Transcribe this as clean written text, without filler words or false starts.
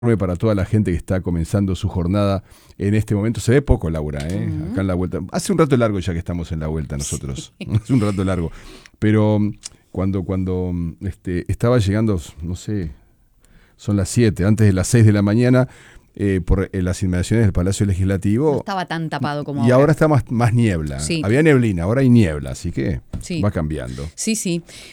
para toda la gente que está comenzando su jornada en este momento. Se ve poco, Laura, acá en la vuelta. Hace un rato largo ya que estamos en la vuelta nosotros. Sí. Hace un rato largo. Pero cuando estaba llegando, no sé, son las 7, antes de las 6 de la mañana, por las inmediaciones del Palacio Legislativo. No estaba tan tapado como ahora. Y ahora está más niebla. Sí. Había neblina, ahora hay niebla, así que sí. va cambiando. Sí, sí.